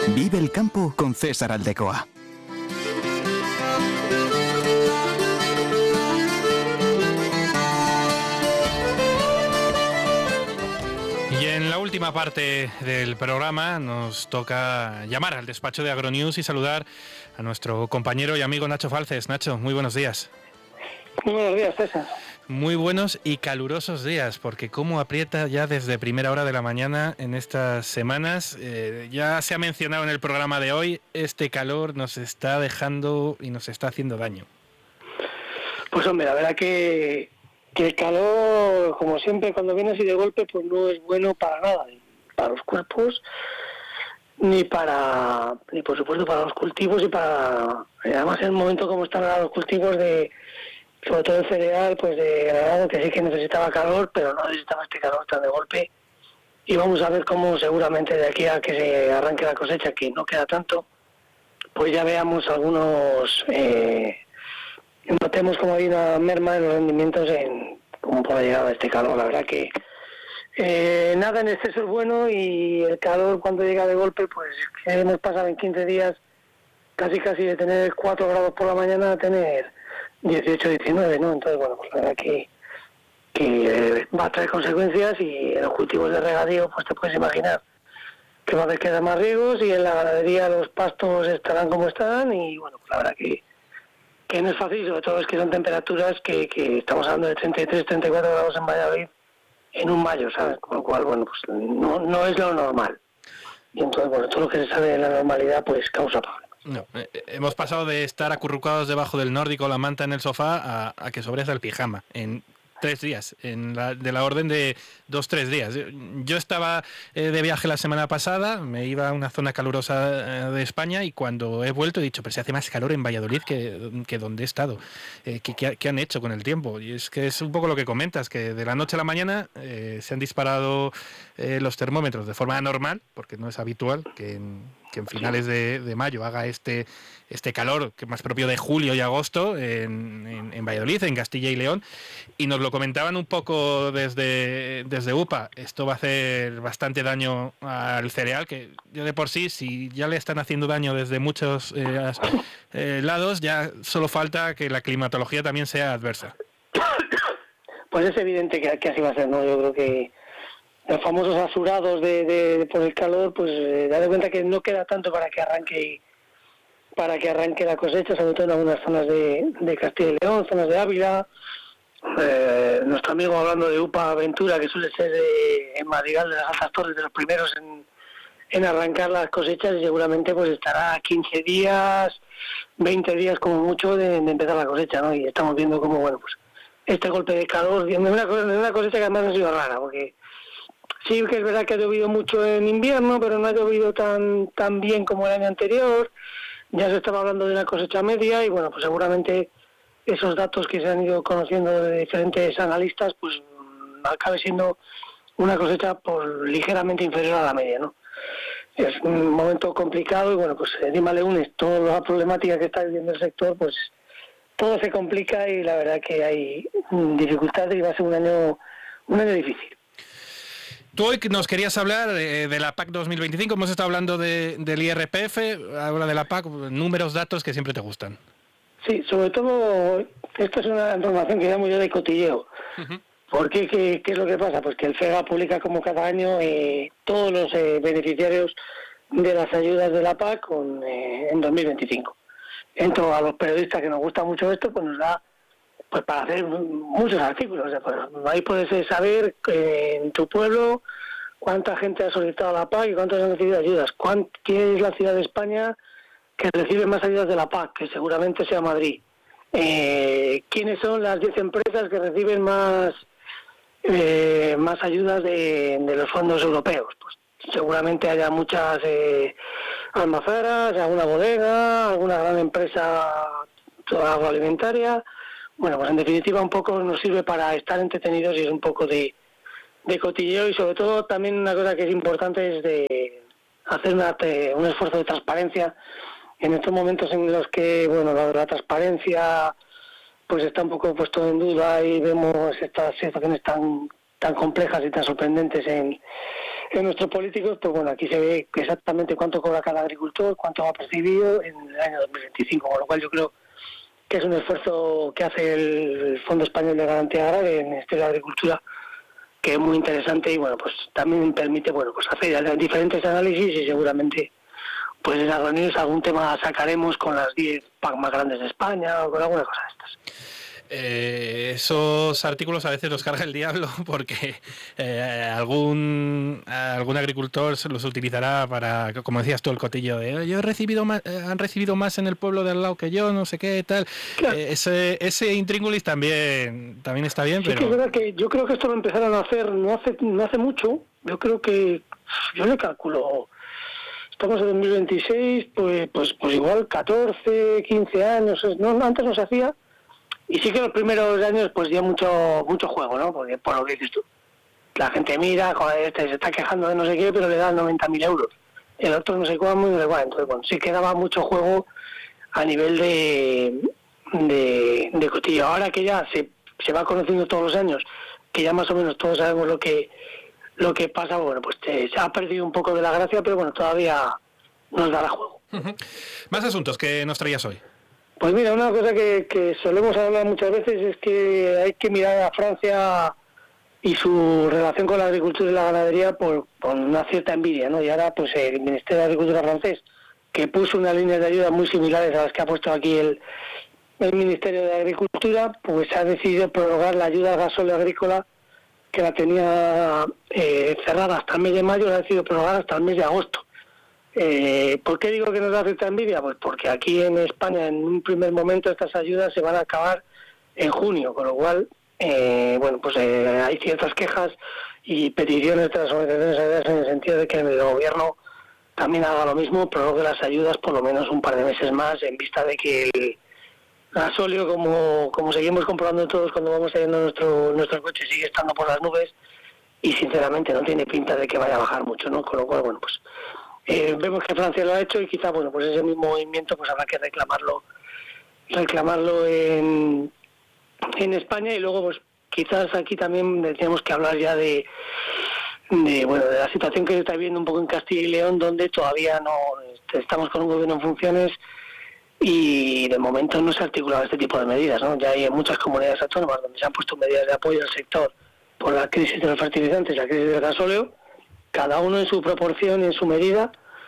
Vive el campo con César Aldecoa. Y en la última parte del programa nos toca llamar al despacho de Agronews y saludar a nuestro compañero y amigo Nacho Falces. Nacho, muy buenos días. Muy buenos días, César. Muy buenos y calurosos días, porque cómo aprieta ya desde primera hora de la mañana en estas semanas. Ya se ha mencionado en el programa de hoy, este calor nos está dejando y nos está haciendo daño. Pues hombre, la verdad que el calor, como siempre, cuando viene así de golpe, pues no es bueno para nada, ni para los cuerpos, ni por supuesto para los cultivos y para, además en el momento como están ahora los cultivos sobre todo el cereal, pues de ganado, que sí que necesitaba calor, pero no necesitaba este calor tan de golpe. Y vamos a ver cómo seguramente de aquí a que se arranque la cosecha, que no queda tanto, pues ya veamos notemos como hay una merma en los rendimientos como por la llegada de este calor. La verdad que nada en exceso es bueno, y el calor cuando llega de golpe, pues hemos pasado en 15 días casi de tener 4 grados por la mañana a tener 18, 19, ¿no? Entonces, bueno, pues la verdad que va a traer consecuencias, y en los cultivos de regadío, pues te puedes imaginar que va a haber que dar más riegos, y en la ganadería los pastos estarán como están, y bueno, pues la verdad que no es fácil, sobre todo es que son temperaturas que estamos hablando de 33, 34 grados en Valladolid en un mayo, ¿sabes? Con lo cual, bueno, pues no es lo normal. Y entonces, bueno, todo lo que se sale de la normalidad, pues causa problemas. No, hemos pasado de estar acurrucados debajo del nórdico, la manta en el sofá, a que sobreza el pijama en 3 días, de la orden de 2-3 días. Yo estaba de viaje la semana pasada, me iba a una zona calurosa de España, y cuando he vuelto he dicho, pero se hace más calor en Valladolid que donde he estado. ¿Qué han hecho con el tiempo? Y es que es un poco lo que comentas, que de la noche a la mañana se han disparado los termómetros de forma anormal, porque no es habitual que en finales de mayo haga este calor, que es más propio de julio y agosto en Valladolid, en Castilla y León, y nos lo comentaban un poco desde UPA. Esto va a hacer bastante daño al cereal, que ya de por sí, si ya le están haciendo daño desde muchos lados, ya solo falta que la climatología también sea adversa. Pues es evidente que así va a ser, ¿no? Yo creo que los famosos azurados por el calor, pues da de cuenta que no queda tanto para que arranque la cosecha, sobre todo en algunas zonas de Castilla y León, zonas de Ávila. Nuestro amigo, hablando de UPA Ventura, que suele ser en Madrigal de las Altas Torres, de los primeros en arrancar las cosechas, y seguramente pues estará 15 días, 20 días como mucho de empezar la cosecha, ¿no? Y estamos viendo cómo, bueno, pues este golpe de calor, de una cosecha que además ha sido rara, porque sí que es verdad que ha llovido mucho en invierno, pero no ha llovido tan bien como el año anterior. Ya se estaba hablando de una cosecha media, y bueno, pues seguramente esos datos que se han ido conociendo de diferentes analistas, pues acabe siendo una cosecha por ligeramente inferior a la media, ¿no? Es un momento complicado, y bueno, pues encima le unes toda la problemática que está viviendo el sector, pues todo se complica, y la verdad que hay dificultades, y va a ser un año difícil. Tú hoy nos querías hablar de la PAC 2025, hemos estado hablando del IRPF, ahora de la PAC, números, datos que siempre te gustan. Sí, sobre todo, esto es una información que llamo yo de cotilleo. Uh-huh. ¿Por qué? ¿Qué es lo que pasa? Pues que el FEGA publica como cada año todos los beneficiarios de las ayudas de la PAC en 2025. Entonces, a los periodistas que nos gusta mucho esto, pues nos da pues para hacer muchos artículos. O sea, pues, ahí puedes saber en tu pueblo cuánta gente ha solicitado la PAC y cuántos han recibido ayudas. ¿Quién es la ciudad de España que recibe más ayudas de la PAC? Que seguramente sea Madrid. ¿Quiénes son las 10 empresas que reciben más ayudas de los fondos europeos? Pues seguramente haya muchas almazaras, alguna bodega, alguna gran empresa agroalimentaria. Bueno, pues en definitiva un poco nos sirve para estar entretenidos, y es un poco de cotilleo, y sobre todo también una cosa que es importante es de hacer un esfuerzo de transparencia en estos momentos en los que, bueno, la transparencia pues está un poco puesto en duda, y vemos estas situaciones tan complejas y tan sorprendentes en en nuestros políticos, pues bueno, aquí se ve exactamente cuánto cobra cada agricultor, cuánto ha percibido en el año 2025, con lo cual yo creo que es un esfuerzo que hace el Fondo Español de Garantía Agraria, el Ministerio de Agricultura, que es muy interesante y bueno, pues también permite, bueno, pues hacer diferentes análisis y seguramente pues en las reuniones algún tema sacaremos con las 10 PAC más grandes de España o con alguna cosa de estas. Esos artículos a veces los carga el diablo porque algún agricultor se los utilizará para, como decías tú, el cotillo de yo he recibido más, han recibido más en el pueblo de al lado que yo, no sé qué, tal. Claro. Ese intríngulis también está bien, sí, pero... que es verdad que yo creo que esto lo empezaron a hacer no hace mucho. Yo creo que, yo le calculo, estamos en 2026, pues igual 14, 15 años, no, antes no se hacía. Y sí que los primeros años pues dio mucho juego, ¿no? Porque por lo que dices tú, la gente mira, joder, se está quejando de no sé qué, pero le dan 90.000 euros. El otro no sé cuándo, no sé cuál. Entonces, bueno, sí que daba mucho juego a nivel de cotillo. Ahora que ya se va conociendo todos los años, que ya más o menos todos sabemos lo que pasa, bueno, pues se ha perdido un poco de la gracia, pero bueno, todavía nos dará juego. Más asuntos que nos traías hoy. Pues mira, una cosa que solemos hablar muchas veces es que hay que mirar a Francia y su relación con la agricultura y la ganadería por una cierta envidia, ¿no? Y ahora pues el Ministerio de Agricultura francés, que puso unas líneas de ayuda muy similares a las que ha puesto aquí el Ministerio de Agricultura, pues ha decidido prorrogar la ayuda al gasóleo agrícola que la tenía cerrada hasta el mes de mayo, la ha decidido prorrogar hasta el mes de agosto. ¿Por qué digo que nos da cierta envidia? Pues porque aquí en España en un primer momento estas ayudas se van a acabar en junio, con lo cual hay ciertas quejas y peticiones de las organizaciones agrarias en el sentido de que el gobierno también haga lo mismo, prorrogue las ayudas por lo menos un par de meses más en vista de que el gasóleo, como seguimos comprobando todos cuando vamos teniendo nuestro coche, sigue estando por las nubes y sinceramente no tiene pinta de que vaya a bajar mucho, ¿no? Con lo cual, bueno, pues vemos que Francia lo ha hecho y quizá, bueno, pues ese mismo movimiento pues habrá que reclamarlo en España y luego pues quizás aquí también tendríamos que hablar ya de la situación que se está viendo un poco en Castilla y León, donde todavía no estamos con un gobierno en funciones y de momento no se ha articulado este tipo de medidas, ¿no? Ya hay muchas comunidades autónomas donde se han puesto medidas de apoyo al sector por la crisis de los fertilizantes y la crisis del gasóleo, cada uno en su proporción y en su medida,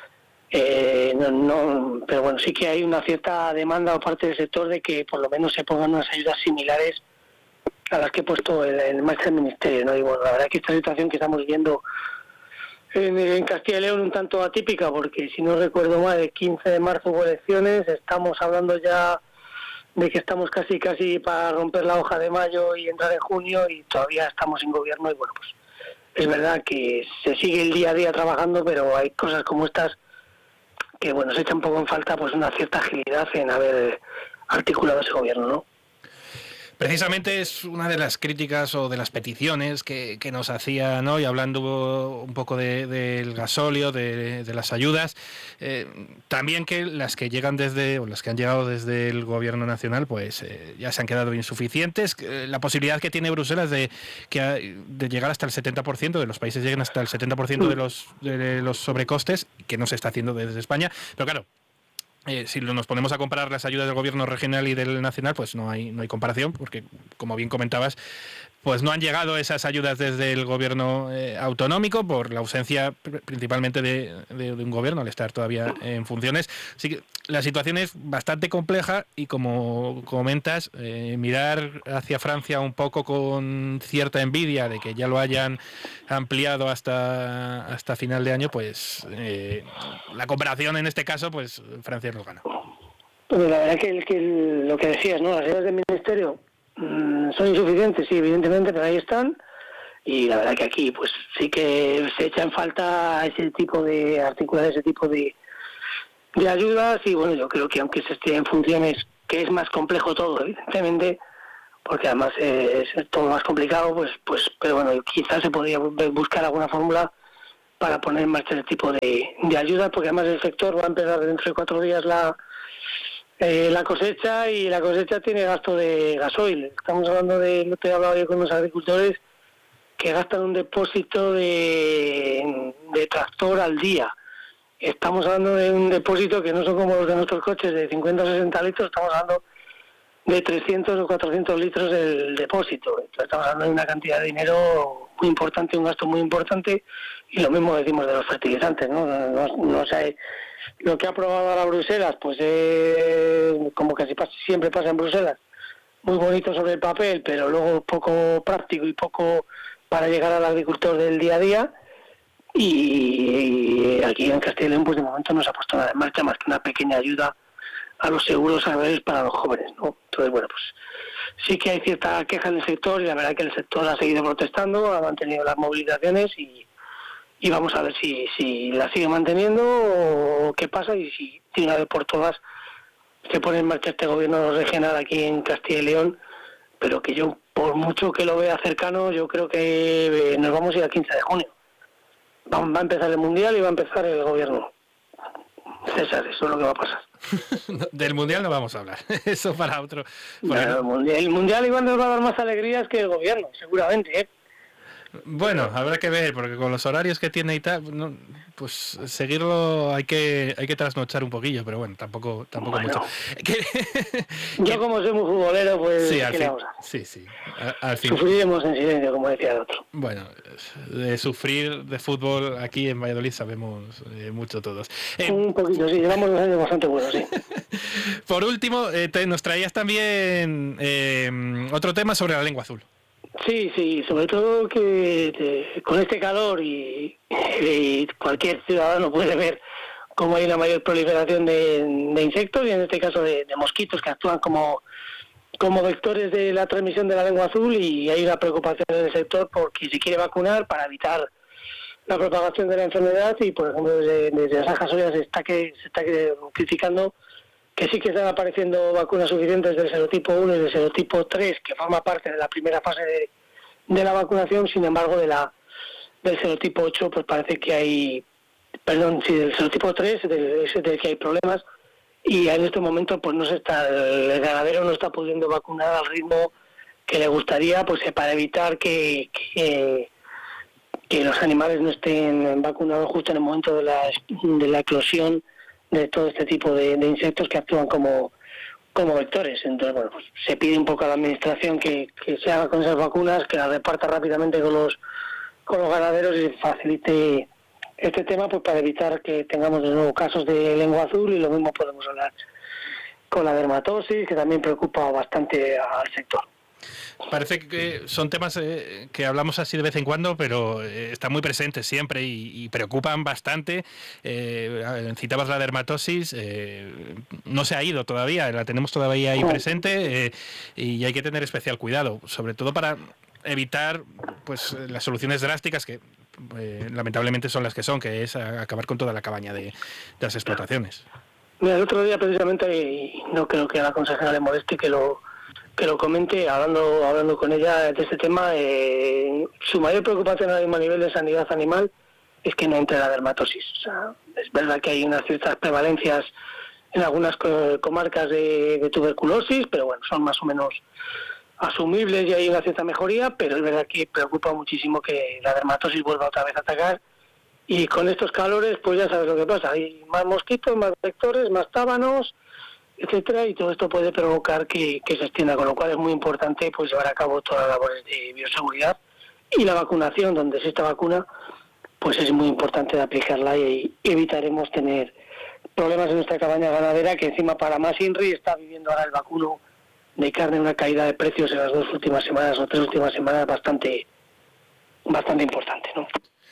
pero bueno, sí que hay una cierta demanda por parte del sector de que por lo menos se pongan unas ayudas similares a las que he puesto en marcha el Ministerio, ¿no? Y bueno, la verdad es que esta situación que estamos viendo en Castilla y León un tanto atípica, porque si no recuerdo mal, el 15 de marzo hubo elecciones, estamos hablando ya de que estamos casi para romper la hoja de mayo y entrar en junio y todavía estamos sin gobierno y bueno, pues es verdad que se sigue el día a día trabajando, pero hay cosas como estas que, bueno, se echa un poco en falta pues una cierta agilidad en haber articulado ese gobierno, ¿no? Precisamente es una de las críticas o de las peticiones que nos hacían hoy, hablando un poco del gasóleo, de las ayudas, también que las que llegan las que han llegado desde el gobierno nacional, pues ya se han quedado insuficientes. La posibilidad que tiene Bruselas de llegar hasta el 70%, de los países lleguen hasta el 70% de los sobrecostes, que no se está haciendo desde España, pero claro, si nos ponemos a comparar las ayudas del gobierno regional y del nacional, pues no hay comparación, porque como bien comentabas, pues no han llegado esas ayudas desde el gobierno autonómico por la ausencia principalmente de un gobierno al estar todavía en funciones. Así que la situación es bastante compleja y como comentas, mirar hacia Francia un poco con cierta envidia de que ya lo hayan ampliado hasta final de año, pues la comparación en este caso, pues Francia nos gana. Pues la verdad que lo que decías, ¿no? Las ayudas del Ministerio son insuficientes, sí, evidentemente, pero ahí están. Y la verdad que aquí, pues sí que se echa en falta articular ese tipo de ayudas. Y bueno, yo creo que aunque se esté en funciones, que es más complejo todo, evidentemente, porque además es todo más complicado, pues pero bueno, quizás se podría buscar alguna fórmula para poner en marcha ese tipo de ayudas, porque además el sector va a empezar dentro de 4 días la cosecha y la cosecha tiene gasto de gasoil. Estamos hablando lo que he hablado yo con los agricultores que gastan un depósito de tractor al día. Estamos hablando de un depósito que no son como los de nuestros coches de 50 o 60 litros, estamos hablando de 300 o 400 litros el depósito. Entonces, estamos hablando de una cantidad de dinero muy importante, un gasto muy importante, y lo mismo decimos de los fertilizantes, ¿no? No sé, lo que ha aprobado ahora Bruselas, pues como casi siempre pasa en Bruselas, muy bonito sobre el papel, pero luego poco práctico y poco para llegar al agricultor del día a día. Y aquí en Castilla y León, pues de momento no se ha puesto nada en marcha más que una pequeña ayuda a los seguros agrarios para los jóvenes, ¿no? Entonces, bueno, pues sí que hay cierta queja en el sector, y la verdad que el sector ha seguido protestando, ha mantenido las movilizaciones, y vamos a ver si la sigue manteniendo o qué pasa, y si de una vez por todas se pone en marcha este gobierno regional aquí en Castilla y León, pero que yo, por mucho que lo vea cercano, yo creo que nos vamos a ir al 15 de junio. Va a empezar el Mundial y va a empezar el gobierno. César, eso es lo que va a pasar. Del Mundial no vamos a hablar, eso para otro. El Mundial igual nos va a dar más alegrías que el gobierno, seguramente, ¿eh? Bueno, habrá que ver, porque con los horarios que tiene y tal, no, pues seguirlo hay que trasnochar un poquillo, pero bueno, tampoco mucho. Yo como soy muy futbolero, pues sí, ¿qué le vamos a sí, hacer? sí. Al fin. Sufriremos en silencio, como decía el otro. Bueno, de sufrir de fútbol aquí en Valladolid sabemos mucho todos. Un poquito, sí, llevamos 2 años bastante buenos, sí. Por último, nos traías también otro tema sobre la lengua azul. Sí, sobre todo que con este calor y cualquier ciudadano puede ver cómo hay una mayor proliferación de insectos, y en este caso de mosquitos que actúan como vectores de la transmisión de la lengua azul, y hay una preocupación en el sector porque se quiere vacunar para evitar la propagación de la enfermedad. Y por ejemplo desde las Ajas Ollas se está criticando que sí que están apareciendo vacunas suficientes del serotipo 1 y del serotipo 3, que forma parte de la primera fase de la vacunación. Sin embargo, del serotipo 8, pues parece que hay, del serotipo 3, del que hay problemas, y en este momento pues el ganadero no está pudiendo vacunar al ritmo que le gustaría, pues para evitar que los animales no estén vacunados justo en el momento de la eclosión de todo este tipo de insectos que actúan como vectores. Entonces, bueno, pues se pide un poco a la administración que se haga con esas vacunas, que las reparta rápidamente con los ganaderos, y facilite este tema, pues para evitar que tengamos de nuevo casos de lengua azul. Y lo mismo podemos hablar con la dermatosis, que también preocupa bastante al sector. Parece que son temas que hablamos así de vez en cuando, pero están muy presentes siempre y preocupan bastante. Citabas la dermatosis, no se ha ido todavía, la tenemos todavía ahí presente, y hay que tener especial cuidado, sobre todo para evitar pues las soluciones drásticas que lamentablemente son las que son, que es acabar con toda la cabaña de las explotaciones. Mira, el otro día precisamente, y no creo que a la consejera le moleste que lo comente, hablando con ella de este tema, su mayor preocupación a nivel de sanidad animal es que no entre la dermatosis. O sea, es verdad que hay unas ciertas prevalencias en algunas comarcas de tuberculosis, pero bueno, son más o menos asumibles y hay una cierta mejoría, pero es verdad que preocupa muchísimo que la dermatosis vuelva otra vez a atacar. Y con estos calores, pues ya sabes lo que pasa, hay más mosquitos, más vectores, más tábanos, etcétera, y todo esto puede provocar que se extienda, con lo cual es muy importante pues llevar a cabo todas las labores de bioseguridad, y la vacunación, donde exista vacuna, pues es muy importante de aplicarla, y evitaremos tener problemas en nuestra cabaña ganadera, que encima para más INRI está viviendo ahora el vacuno de carne una caída de precios en las 2 últimas semanas o 3 últimas semanas bastante importante, ¿no?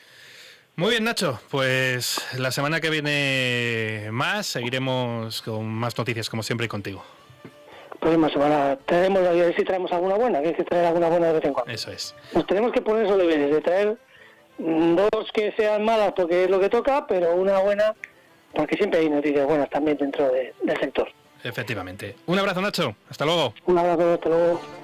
Muy bien, Nacho, pues la semana que viene más, seguiremos con más noticias como siempre y contigo. Próxima semana traemos, a ver si traemos alguna buena, que hay que traer alguna buena de vez en cuando. Eso es. Nos tenemos que poner esos deberes, de traer 2 que sean malas porque es lo que toca, pero una buena, porque siempre hay noticias buenas también dentro del sector. Efectivamente. Un abrazo, Nacho, hasta luego. Un abrazo, hasta luego.